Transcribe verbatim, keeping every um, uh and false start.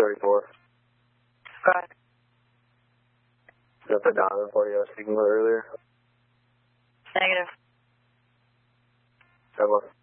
thirty-four. Go ahead. Is that the Donovan party I was speaking about earlier? Negative. Seven.